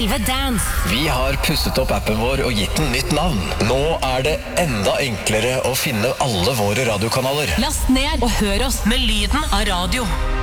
11 Dance. Vi har pusset opp appen vår og gitt den nytt navn. Nå det enda enklere å finne alle våre radiokanaler. Last ned og hør oss med lyden av radio.